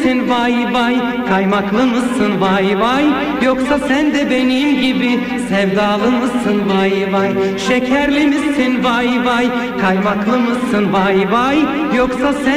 misin vay vay, kaymaklı mısın vay vay, yoksa sen de benim gibi sevdalı mısın vay vay, şekerli misin vay vay, kaymaklı mısın vay vay, yoksa sen